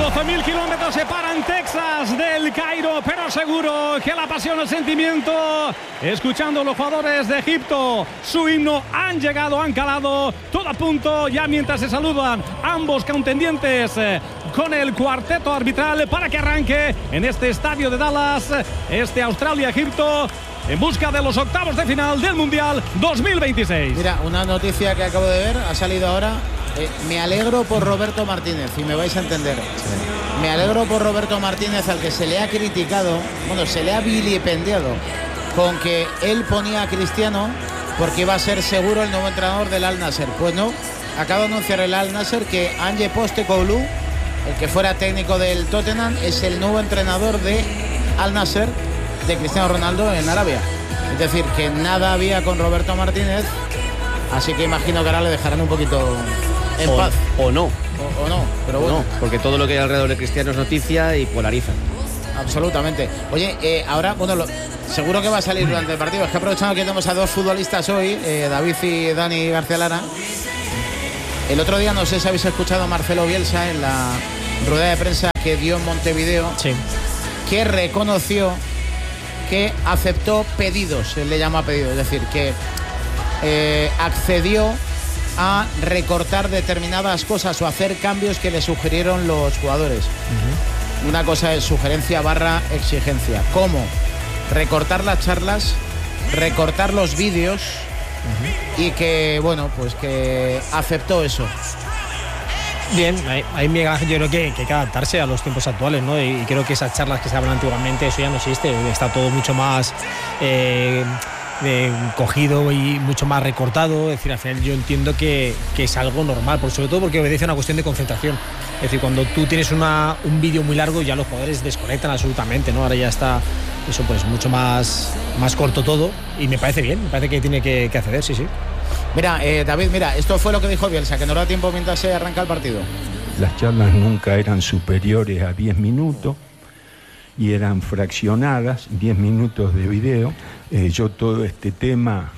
12.000 kilómetros separan Texas del Cairo, pero seguro que la pasión, el sentimiento, escuchando a los jugadores de Egipto, su himno, han llegado, han calado, todo a punto, ya mientras se saludan ambos contendientes con el cuarteto arbitral para que arranque en este estadio de Dallas, este Australia-Egipto, en busca de los octavos de final del Mundial 2026. Mira, una noticia que acabo de ver, ha salido ahora. Me alegro por Roberto Martínez, y me vais a entender. Sí. Me alegro por Roberto Martínez, al que se le ha criticado, bueno, se le ha vilipendiado con que él ponía a Cristiano porque iba a ser seguro el nuevo entrenador del Al Nassr. Pues no, acaba de anunciar el Al Nassr que Ange Postecoglou, el que fuera técnico del Tottenham, es el nuevo entrenador de Al Nassr de Cristiano Ronaldo en Arabia. Es decir, que nada había con Roberto Martínez, así que imagino que ahora le dejarán un poquito en paz. O no. O no, pero bueno. No, porque todo lo que hay alrededor de Cristiano es noticia y polariza. Absolutamente. Oye, ahora, bueno, seguro que va a salir durante el partido. Es que aprovechando que tenemos a dos futbolistas hoy, David y Dani García Lara. El otro día, no sé si habéis escuchado a Marcelo Bielsa en la rueda de prensa que dio en Montevideo, sí, que reconoció que aceptó pedidos, él le llama pedidos, es decir, que accedió a recortar determinadas cosas o hacer cambios que le sugirieron los jugadores. Una cosa es sugerencia / exigencia. ¿Cómo? Recortar las charlas, recortar los vídeos, y que, bueno, pues que aceptó eso. Bien, ahí Miguel Ángel, yo creo que hay que adaptarse a los tiempos actuales, ¿no? Y creo que esas charlas que se hablan antiguamente, eso ya no existe, está todo mucho más cogido y mucho más recortado. Es decir, al final yo entiendo que es algo normal, sobre todo porque obedece a una cuestión de concentración. Es decir, cuando tú tienes un vídeo muy largo, ya los jugadores desconectan absolutamente, ¿no? Ahora ya está eso pues mucho más corto todo, y me parece bien, me parece que tiene que acceder, sí. Mira, David, mira, esto fue lo que dijo Bielsa, que no da tiempo mientras se arranca el partido. Las charlas nunca eran superiores a 10 minutos y eran fraccionadas, 10 minutos de video. Yo todo este tema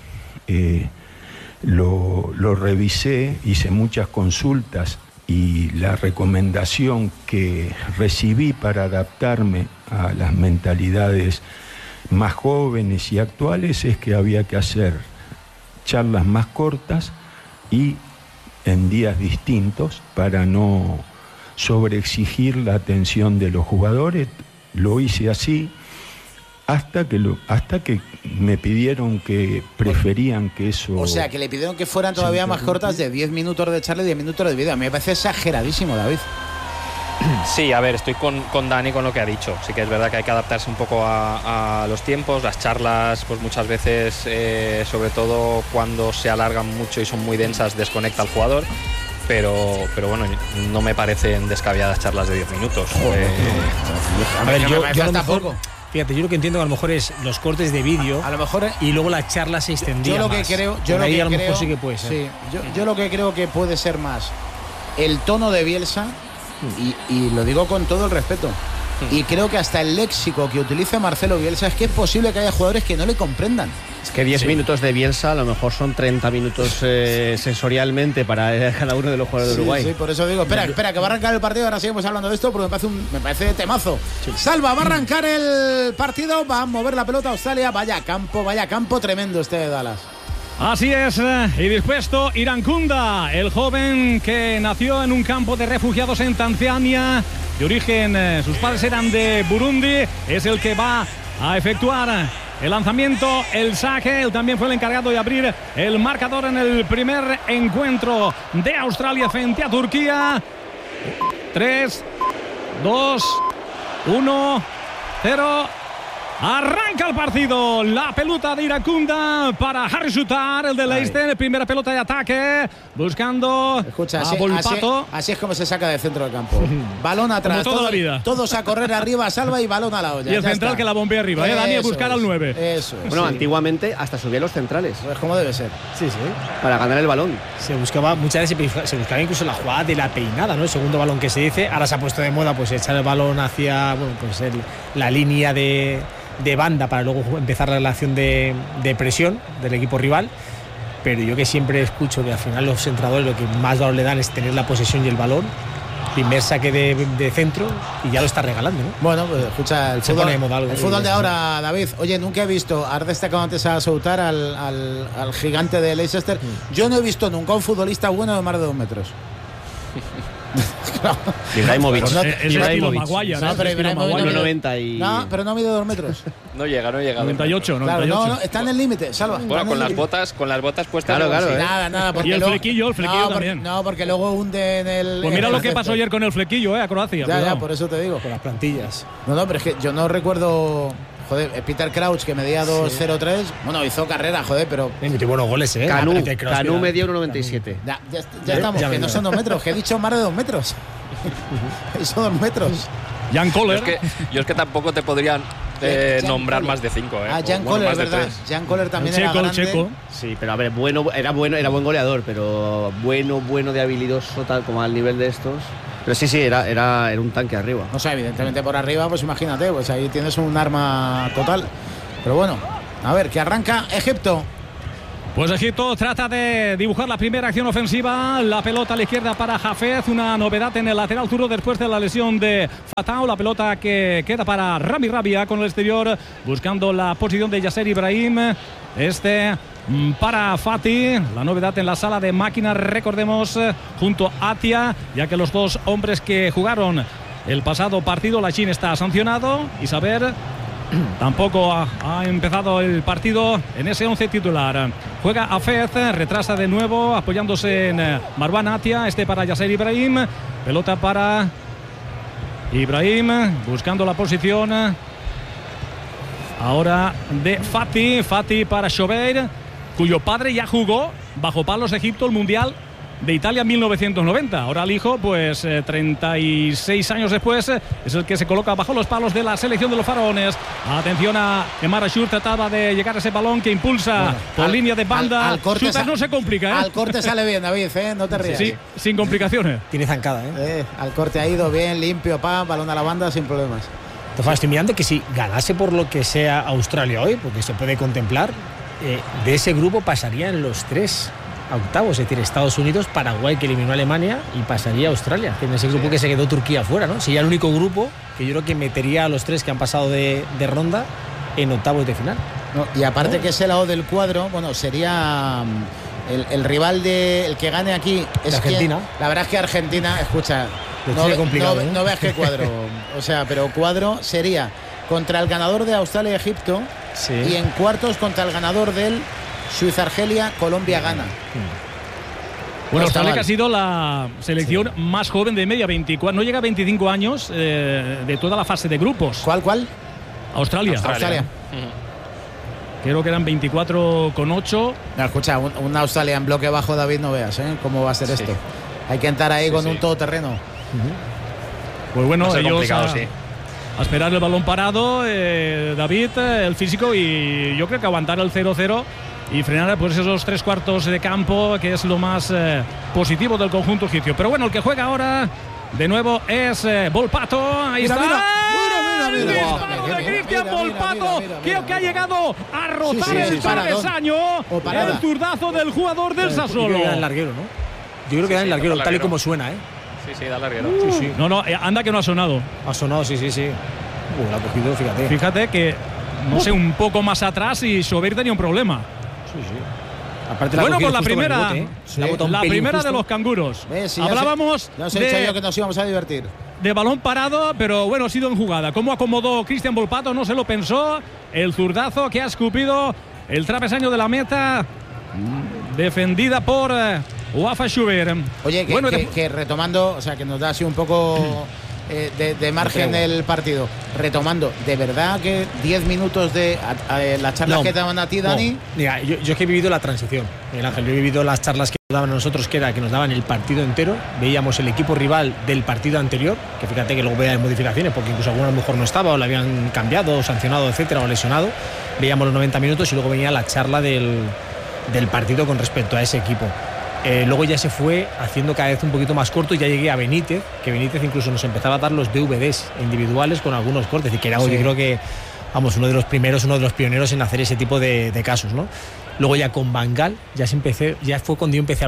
lo revisé, hice muchas consultas, y la recomendación que recibí para adaptarme a las mentalidades más jóvenes y actuales es que había que hacer charlas más cortas y en días distintos para no sobreexigir la atención de los jugadores. Lo hice así hasta que me pidieron que preferían que eso... O sea, que le pidieron que fueran todavía más cortas, de 10 minutos de charla y 10 minutos de vídeo. A mí me parece exageradísimo, David. Sí, a ver, estoy con Dani con lo que ha dicho. Sí que es verdad que hay que adaptarse un poco a los tiempos. Las charlas, pues muchas veces, sobre todo cuando se alargan mucho y son muy densas, desconecta al jugador. Pero bueno, no me parecen descabelladas charlas de 10 minutos. A ver, yo a lo mejor... Fíjate, yo lo que entiendo que a lo mejor es los cortes de vídeo, a lo mejor, y luego la charla se extendía. Yo lo que a lo mejor sí que puede ser. Sí, yo lo que creo que puede ser más el tono de Bielsa, y lo digo con todo el respeto, y creo que hasta el léxico que utiliza Marcelo Bielsa, es que es posible que haya jugadores que no le comprendan. Es que 10 minutos de Bielsa a lo mejor son 30 minutos sensorialmente para cada uno de los jugadores de Uruguay. Sí, por eso digo, espera, que va a arrancar el partido. Ahora seguimos hablando de esto porque me parece temazo. Sí. Salva, va a arrancar el partido, va a mover la pelota Australia. Vaya campo tremendo este de Dallas. Así es, y dispuesto Irankunda, el joven que nació en un campo de refugiados en Tanzania, de origen, sus padres eran de Burundi, es el que va a efectuar el lanzamiento, el saque. Él también fue el encargado de abrir el marcador en el primer encuentro de Australia frente a Turquía. 3, 2, 1, 0. Arranca el partido, la pelota de Irankunda para Harry Sutar, el de Leicester, primera pelota de ataque, buscando a Volpato. Así es como se saca del centro del campo. Balón atrás, toda la vida. Todos a correr arriba, Salva, y balón a la olla. Y el central que la bombea arriba, Dani, a buscar al 9. Eso es. Bueno, antiguamente hasta subían los centrales. Pues como debe ser. Sí. Para ganar el balón. Se buscaba, muchas veces se buscaba incluso la jugada de la peinada, ¿no? El segundo balón que se dice. Ahora se ha puesto de moda pues echar el balón hacia, bueno, pues la línea de banda para luego empezar la relación de presión del equipo rival. Pero yo que siempre escucho que al final los entrenadores lo que más valor le dan es tener la posesión y el balón, primer saque de centro y ya lo está regalando, ¿no? Bueno, pues escucha, el Se fútbol, pone de moda algo, el fútbol de ahora, David. Oye, nunca he visto, has destacado antes a Soutar, al gigante de Leicester. Yo no he visto nunca un futbolista bueno de más de 2 metros. Ibrahimovic. Pero no- Es el estilo Maguire, No, pero Estilo Ibrahimovic Maguire. no- 1,90 y... No, pero no mide 2 metros. No llega. 98, Claro, 98. no, está en el límite, Salva. Bueno, está en con el las límite. botas puestas. Claro, luego claro, sí. Nada, porque Y el luego- flequillo no, también. No, porque luego hunde en el. Pues mira en lo el que pasó césped. ayer con el flequillo, a Croacia. Ya, cuidado. por eso te digo. Con las plantillas. No, pero es que yo no recuerdo. Joder, Peter Crouch, que medía 2,03. Bueno, hizo carrera, joder, pero. Metió buenos goles, ¿eh? Canú Parece que Canú Kroos, medía 1,97. Ya estamos, Ya que me no veo. son 2 metros, que he dicho más de 2 metros. Son 2 metros. Jan Yo Koller. es que tampoco te podrían Jan nombrar Koller. más de 5. Ah, Jan Bueno, Koller, más de ¿verdad? 3. Jan Koller también el era checo, el grande. checo. Sí, pero a ver, era buen goleador, pero bueno de habilidoso, tal como al nivel de estos. Pero sí, era un tanque arriba. No sé, evidentemente por arriba, pues imagínate, pues ahí tienes un arma total. Pero bueno, a ver, que arranca Egipto. Pues Egipto trata de dibujar la primera acción ofensiva. La pelota a la izquierda para Hafez. Una novedad en el lateral zurdo después de la lesión de Fatau. La pelota que queda para Rami Rabia con el exterior, buscando la posición de Yasser Ibrahim. Para Fati. La novedad en la sala de máquinas, recordemos, junto a Atia, ya que los dos hombres que jugaron el pasado partido, Lachin está sancionado y Saber tampoco ha empezado el partido en ese 11 titular. Juega Hafez, retrasa de nuevo apoyándose en Marwan Atia. Para Yasser Ibrahim. Pelota para Ibrahim, buscando la posición ahora de Fati para Chobeir, cuyo padre ya jugó bajo palos de Egipto el Mundial de Italia en 1990. Ahora el hijo, pues 36 años después, es el que se coloca bajo los palos de la selección de los faraones. Atención a Emar Ashur, trataba de llegar a ese balón que impulsa por línea de banda. Al corte Shooter no se complica, ¿eh? Al corte sale bien, David, no te rías. Sí, sin complicaciones. Tiene zancada, ¿eh? Al corte ha ido bien, limpio, balón a la banda sin problemas. Estoy mirando que si ganase por lo que sea Australia hoy, porque se puede contemplar, de ese grupo pasarían los 3 a octavos, es decir, Estados Unidos, Paraguay, que eliminó a Alemania, y pasaría a Australia, en ese grupo que se quedó Turquía fuera, ¿no? Sería el único grupo que yo creo que metería a los 3 que han pasado de ronda en octavos de final. No, y aparte que ese lado del cuadro, bueno, sería el rival el que gane aquí es Argentina. La verdad es que Argentina, escucha, no veas qué cuadro, o sea, pero cuadro sería contra el ganador de Australia y Egipto, sí, y en cuartos contra el ganador del Suiza-Argelia, Colombia gana. Bueno, No está Australia mal. que ha sido la selección más joven de media, 24, no llega a 25 años de toda la fase de grupos. ¿Cuál? Australia. Australia. Creo que eran 24,8. No, escucha, un Australia en bloque bajo, David, no veas, cómo va a ser esto. Hay que entrar ahí con un todoterreno. Pues bueno, Va a ser ellos complicado, sí. a esperar el balón parado, David, el físico, y yo creo que aguantar el 0-0 y frenar pues esos 3 cuartos de campo, que es lo más positivo del conjunto egipcio. Pero bueno, el que juega ahora de nuevo es Volpato. Ahí Mira, está. mira. El Mira, disparo mira, de mira, Cristian mira, Volpato. mira, Creo que ha llegado a rozar Sí, el paradón. travesaño. O parada. El zurdazo del jugador del Yo creo Sassuolo. que da en larguero, ¿no? Yo creo que da en larguero, toca tal y larguero. como suena, ¿eh? Sí, da larguero. Sí. No, anda que no ha sonado. Ha sonado, sí. La ha cogido, fíjate. Fíjate que, no sé, un poco más atrás y Chobeir tenía un problema. Sí. Aparte la ha Bueno, cogido con la justo primera, el bote, ¿eh? Sí. La ha botado un la pelín primera justo. de los canguros. ¿Ves? Sí, ya Hablábamos os he dicho yo que nos íbamos a divertir. de balón parado, pero bueno, ha sido en jugada. ¿Cómo acomodó Cristian Volpato? No se lo pensó. El zurdazo que ha escupido el travesaño de la meta, defendida por Wafa Chobeir. Oye, que retomando, o sea, que nos da así un poco de margen el partido. Retomando, ¿de verdad que 10 minutos de las charlas que te daban a ti, Dani? Mira, yo es que he vivido la transición, Miguel Ángel. Yo he vivido las charlas que nos daban a nosotros, que era que nos daban el partido entero. Veíamos el equipo rival del partido anterior, que fíjate que luego veía modificaciones, porque incluso alguno a lo mejor no estaba, o le habían cambiado, o sancionado, etcétera, o lesionado. Veíamos los 90 minutos y luego venía la charla del partido con respecto a ese equipo. Luego ya se fue haciendo cada vez un poquito más corto y ya llegué a Benítez, que Benítez incluso nos empezaba a dar los DVDs individuales con algunos cortes, y que era, yo creo que, vamos, uno de los pioneros en hacer ese tipo de casos, ¿no? Luego ya con Van Gaal ya fue cuando yo empecé a hablar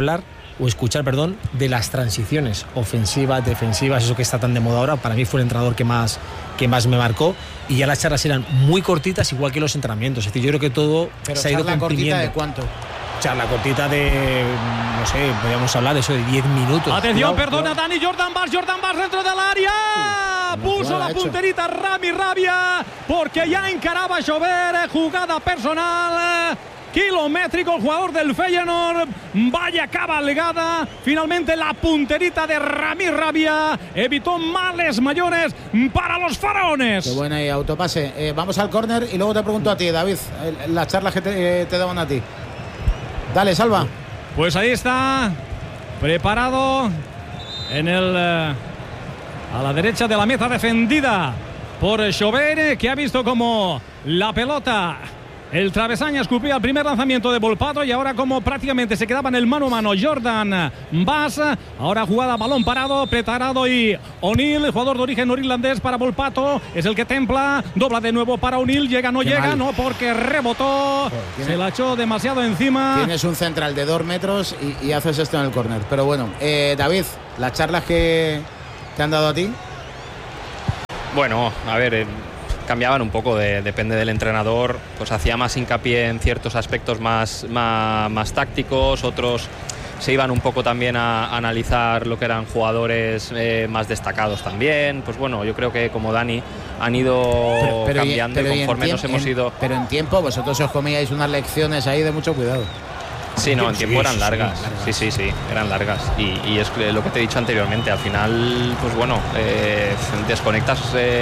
o escuchar, perdón, de las transiciones ofensivas, defensivas, eso que está tan de moda ahora. Para mí fue el entrenador que más me marcó, y ya las charlas eran muy cortitas, igual que los entrenamientos. Es decir, yo creo que todo se ha ido comprimiendo. ¿Cortita de cuánto? Charla cortita de, no sé, podríamos hablar eso de 10 minutos. Atención, perdona, Dani, Jordan Bas dentro del área. Puso la punterita Rami Rabia, porque ya encaraba a Schober, jugada personal. Kilométrico el jugador del Feyenoord. Vaya cabalgada. Finalmente la punterita de Rami Rabia evitó males mayores para los faraones. Qué buena y autopase. Vamos al córner y luego te pregunto a ti, David, las charlas que te daban a ti. Dale, Salva. Pues ahí está, preparado en el a la derecha de la meta, defendida por Schober, que ha visto como la pelota, el travesaño, escupía el primer lanzamiento de Volpato, y ahora como prácticamente se quedaba en el mano a mano Jordan Bas, ahora jugada balón parado, preparado, y O'Neill, jugador de origen norirlandés, para Volpato, es el que templa, dobla de nuevo para O'Neill, llega, no llega, no, porque rebotó, se la echó demasiado encima. Tienes un central de 2 metros y haces esto en el córner, pero bueno, David, las charlas que te han dado a ti. Bueno, a ver, cambiaban un poco, depende del entrenador, pues hacía más hincapié en ciertos aspectos más tácticos, otros se iban un poco también a analizar lo que eran jugadores más destacados también. Pues bueno, yo creo que como Dani han ido cambiando conforme nos hemos ido. Pero en tiempo vosotros os comíais unas lecciones ahí de mucho cuidado. Sí, no, en tiempo eran largas. Sí, eran largas. Y es lo que te he dicho anteriormente. Al final, pues bueno, desconectas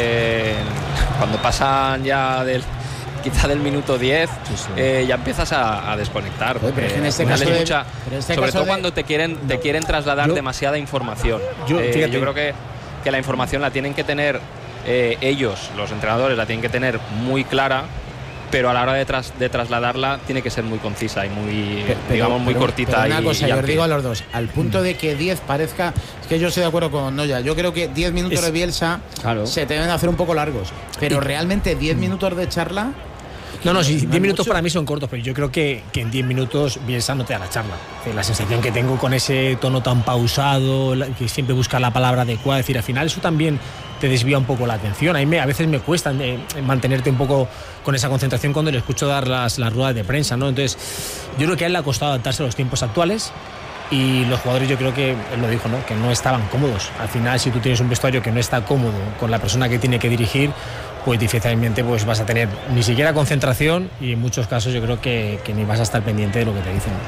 cuando pasan ya quizá del minuto 10, ya empiezas a desconectar. Pero en este caso sobre todo cuando te quieren trasladar demasiada información. Yo creo que la información la tienen que tener ellos, los entrenadores, la tienen que tener muy clara, pero a la hora de trasladarla tiene que ser muy concisa y muy cortita. Pero una cosa, yo os digo a los dos, al punto de que 10 parezca, es que yo estoy de acuerdo con Noya, yo creo que 10 minutos de Bielsa se te deben hacer un poco largos, pero realmente 10 minutos de charla. No, sí, 10 minutos para mí son cortos, pero yo creo que en 10 minutos Bielsa no te da la charla. La sensación que tengo con ese tono tan pausado, que siempre busca la palabra adecuada, es decir, al final eso también te desvía un poco la atención. A veces me cuesta mantenerte un poco con esa concentración cuando le escucho dar las ruedas de prensa, ¿no? Entonces, yo creo que a él le ha costado adaptarse a los tiempos actuales, y los jugadores, yo creo que él lo dijo, ¿no?, que no estaban cómodos. Al final, si tú tienes un vestuario que no está cómodo con la persona que tiene que dirigir, pues difícilmente pues vas a tener ni siquiera concentración, y en muchos casos yo creo que ni vas a estar pendiente de lo que te dicen.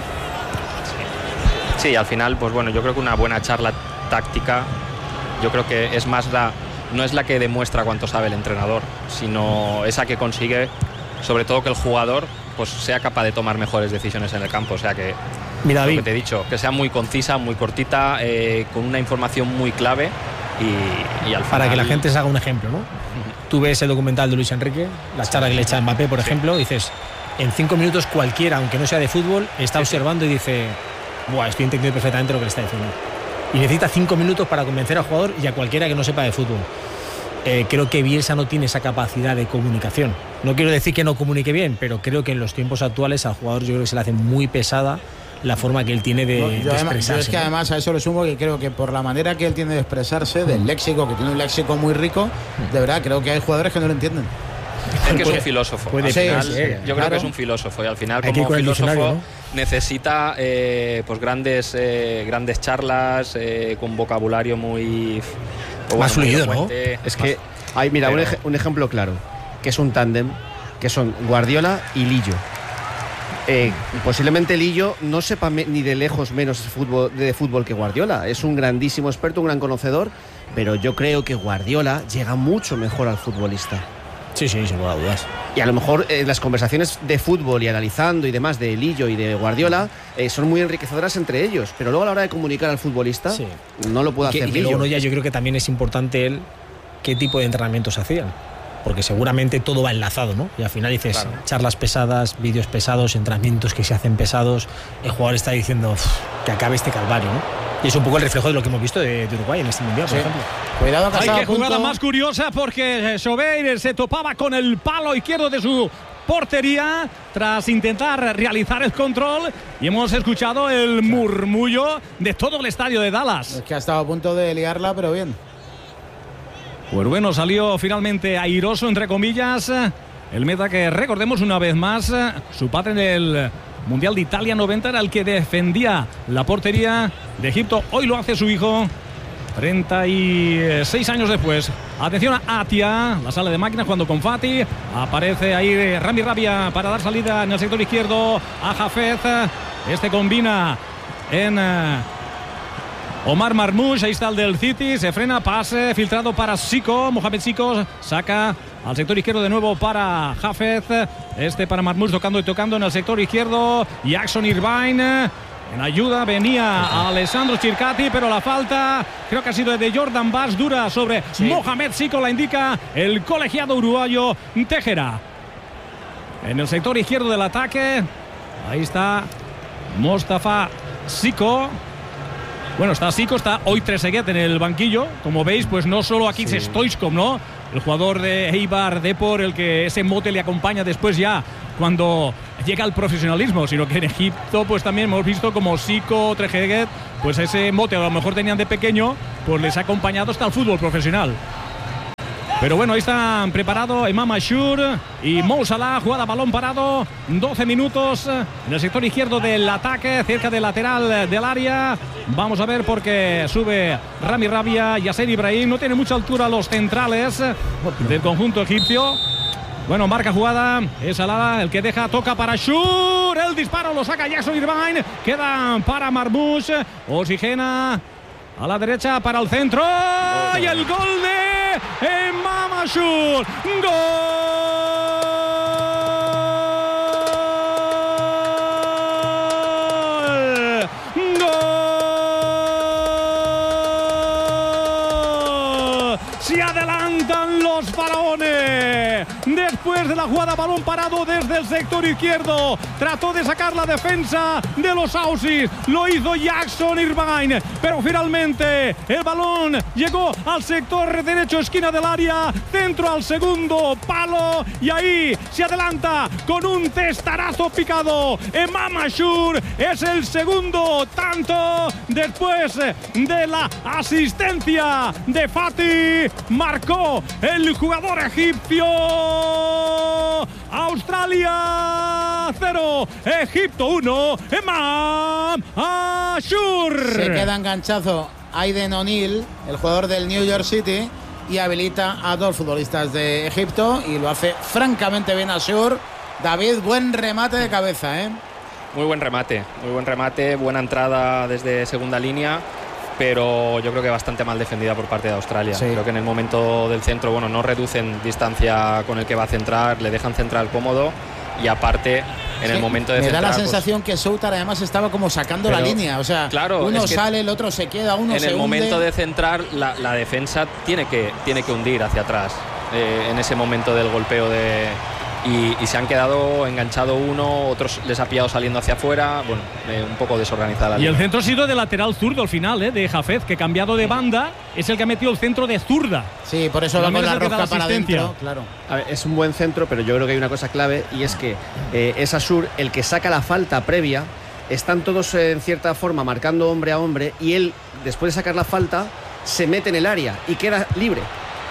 Sí, al final, pues bueno, yo creo que una buena charla táctica, yo creo que es más no es la que demuestra cuánto sabe el entrenador, sino esa que consigue, sobre todo, que el jugador pues sea capaz de tomar mejores decisiones en el campo. O sea que, mira, David, lo que te he dicho, que sea muy concisa, muy cortita, con una información muy clave, y al final... Para que la gente se haga un ejemplo, ¿no? Tú ves el documental de Luis Enrique, la charla que le echa a Mbappé, por ejemplo, dices, en 5 minutos cualquiera, aunque no sea de fútbol, está observando y dice, buah, estoy entendiendo perfectamente lo que le está diciendo. Y necesita 5 minutos para convencer al jugador y a cualquiera que no sepa de fútbol. Creo que Bielsa no tiene esa capacidad de comunicación. No quiero decir que no comunique bien, pero creo que en los tiempos actuales al jugador yo creo que se le hace muy pesada la forma que él tiene de expresarse. Yo es que además a eso le sumo que creo que por la manera que él tiene de expresarse, del léxico, que tiene un léxico muy rico, de verdad creo que hay jugadores que no lo entienden. Es que es un filósofo. Al final, yo creo que es un filósofo, y al final, como filósofo, ¿no?, necesita pues grandes charlas, con vocabulario muy más fluido, ¿no? Es que hay, mira, un ejemplo claro, que es un tándem, que son Guardiola y Lillo. Posiblemente Lillo no sepa ni de lejos menos de fútbol que Guardiola. Es un grandísimo experto, un gran conocedor, pero yo creo que Guardiola llega mucho mejor al futbolista. Sí, sin lugar a dudas. Y a lo mejor las conversaciones de fútbol y analizando y demás de Lillo y de Guardiola son muy enriquecedoras entre ellos, pero luego a la hora de comunicar al futbolista no lo puede hacer Lillo. Luego ya yo creo que también es importante qué tipo de entrenamientos hacían, porque seguramente todo va enlazado, ¿no? Y al final dices, claro, charlas pesadas, vídeos pesados, entrenamientos que se hacen pesados, el jugador está diciendo que acabe este calvario, ¿no? Y es un poco el reflejo de lo que hemos visto de Uruguay en este Mundial, por ejemplo. Cuidado, hay que jugada más curiosa, porque Schober se topaba con el palo izquierdo de su portería tras intentar realizar el control, y hemos escuchado el murmullo de todo el estadio de Dallas. Es que ha estado a punto de liarla, pero bien. Pues bueno, salió finalmente airoso, entre comillas, el meta que, recordemos una vez más, su padre en el Mundial de Italia 90 era el que defendía la portería de Egipto. Hoy lo hace su hijo, 36 años después. Atención a Atia, la sala de máquinas cuando con Fati. Aparece ahí Rami Rabia para dar salida en el sector izquierdo a Hafez. Este combina en Omar Marmoush, ahí está el del City, se frena, pase filtrado para Zico, Mohamed Zico saca al sector izquierdo de nuevo para Hafez, este para Marmoush tocando y tocando en el sector izquierdo, Jackson Irvine, en ayuda venía Alessandro Circati, pero la falta creo que ha sido de Jordan Bass, dura sobre Mohamed Zico, la indica el colegiado uruguayo Tejera. En el sector izquierdo del ataque, ahí está Mostafa Zico. Bueno, está Zico, está hoy Trezeguet en el banquillo. Como veis, pues no solo aquí es Stoichkov, ¿no? El jugador de Eibar Depor, el que ese mote le acompaña después ya cuando llega al profesionalismo, sino que en Egipto pues también hemos visto como Zico, Trezeguet, pues ese mote a lo mejor tenían de pequeño, pues les ha acompañado hasta el fútbol profesional. Pero bueno, ahí están preparados Imam Ashur y Mo Salah, jugada balón parado, 12 minutos en el sector izquierdo del ataque, cerca del lateral del área. Vamos a ver porque sube Rami Rabia, Yasser Ibrahim, no tiene mucha altura los centrales del conjunto egipcio. Bueno, marca jugada, es Salah el que deja, toca para Ashur, el disparo lo saca Jackson Irvine, queda para Marmoush, oxigena a la derecha para el centro y el gol de Imam Ashur. ¡Gol! ¡Gol! Se adelantan los faraones. Después de la jugada balón parado desde el sector izquierdo, trató de sacar la defensa de los Aussies, lo hizo Jackson Irvine, pero finalmente el balón llegó al sector derecho, esquina del área, centro al segundo palo, y ahí se adelanta con un testarazo picado. Imam Ashur es el segundo tanto después de la asistencia de Fati. Marcó el jugador egipcio. Australia 0, Egipto 1, Imam Ashur. Se queda enganchado Aiden O'Neill, el jugador del New York City, y habilita a dos futbolistas de Egipto y lo hace francamente bien Ashur. David, buen remate de cabeza, ¿eh? Muy buen remate, buena entrada desde segunda línea, pero yo creo que bastante mal defendida por parte de Australia. Sí. Creo que en el momento del centro, bueno, no reducen distancia con el que va a centrar, le dejan centrar cómodo, y aparte en el momento de centrar... Me da la sensación que Soutar además estaba como sacando la línea, o sea, claro, uno sale, el otro se queda, uno se hunde. En el momento de centrar, la defensa tiene que hundir hacia atrás, en ese momento del golpeo de... Y se han quedado enganchado uno, otros les ha pillado saliendo hacia afuera, bueno, un poco desorganizada. Y el centro ha sido de lateral zurdo al final, de Hafez, que cambiado de banda es el que ha metido el centro de zurda. Sí, por eso va con la rosca para adentro, claro. A ver, es un buen centro, pero yo creo que hay una cosa clave, y es que es Ashur el que saca la falta previa. Están todos en cierta forma marcando hombre a hombre, y él, después de sacar la falta, se mete en el área y queda libre.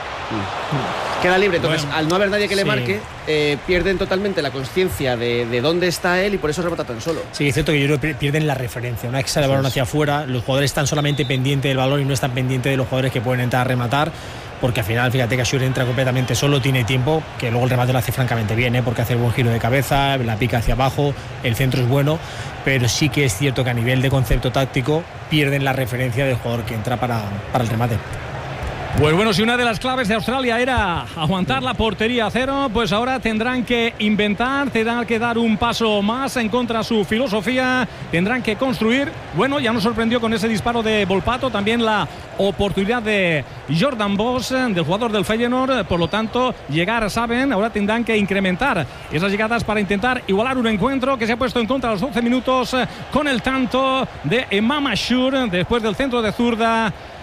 Queda libre, entonces al no haber nadie que le marque, pierden totalmente la conciencia de dónde está él, y por eso remata tan solo. Sí, es cierto que yo creo que pierden la referencia. Una vez que sale el balón hacia afuera, los jugadores están solamente pendientes del balón y no están pendientes de los jugadores que pueden entrar a rematar, porque al final, fíjate que Ashur entra completamente solo, tiene tiempo, que luego el remate lo hace francamente bien, porque hace el buen giro de cabeza, la pica hacia abajo, el centro es bueno, pero sí que es cierto que a nivel de concepto táctico pierden la referencia del jugador que entra para el remate. Pues bueno, si una de las claves de Australia era aguantar la portería a cero, pues ahora tendrán que inventar, tendrán que dar un paso más en contra de su filosofía, tendrán que construir. Bueno, ya nos sorprendió con ese disparo de Volpato, también la oportunidad de Jordan Boss, del jugador del Feyenoord. Por lo tanto, llegar, saben, ahora tendrán que incrementar esas llegadas para intentar igualar un encuentro que se ha puesto en contra a los 12 minutos con el tanto de Imam Ashur después del centro de zurda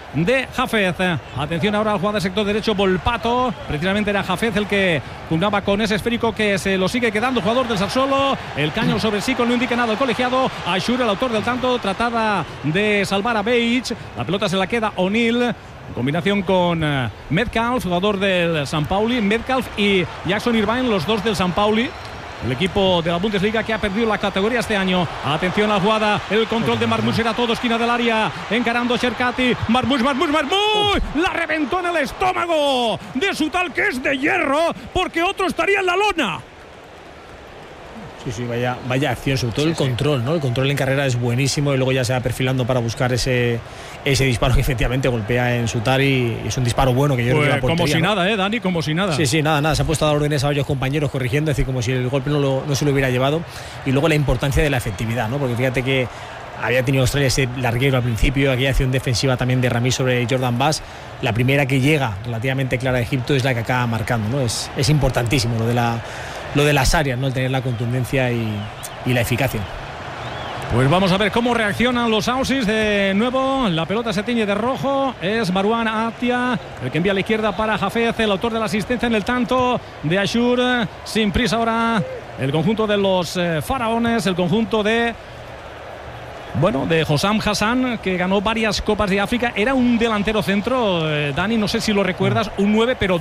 de Jafez. Atención ahora al jugador del sector derecho, Volpato. Precisamente era Jafez el que pugnaba con ese esférico que se lo sigue quedando, jugador del Sassuolo. El caño sobre sí, no indica nada el colegiado. Ashur, el autor del tanto, trataba de salvar a Beich. La pelota se la queda O'Neill. En combinación con Metcalf, jugador del San Pauli. Metcalf y Jackson Irvine, los dos del San Pauli. El equipo de la Bundesliga que ha perdido la categoría este año. Atención a la jugada, el control de Marmoush era todo, esquina del área, encarando Cherkati. Marmoush, la reventó en el estómago de su tal que es de hierro, porque otro estaría en la lona. Sí, vaya acción, sobre todo el control, ¿no? El control en carrera es buenísimo y luego ya se va perfilando para buscar ese disparo que efectivamente golpea en Sutar y es un disparo bueno que yo creo que la portería, como si ¿no? nada, Dani, como si nada. Sí, nada, se ha puesto a dar órdenes a varios compañeros corrigiendo, es decir, como si el golpe no se lo hubiera llevado. Y luego la importancia de la efectividad, ¿no? Porque fíjate que había tenido Australia ese larguero al principio, aquella acción defensiva también de Rami sobre Jordan Bass. La primera que llega relativamente clara de Egipto es la que acaba marcando, ¿no? Es importantísimo lo de las áreas, ¿no? El tener la contundencia y la eficacia. Pues vamos a ver cómo reaccionan los Aussies. De nuevo, la pelota se tiñe de rojo. Es Marouane Atia el que envía a la izquierda para Jafez, el autor de la asistencia en el tanto de Ashur. Sin prisa ahora el conjunto de los faraones, el conjunto de Hossam Hassan, que ganó varias Copas de África. Era un delantero centro, Dani, no sé si lo recuerdas, un 9, pero